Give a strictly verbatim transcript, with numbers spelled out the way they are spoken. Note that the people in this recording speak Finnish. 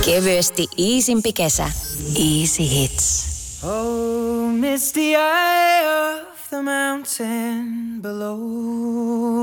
Kevyesti iisimpi kesä. Easy Hits. Oh, misty eye of the mountain below.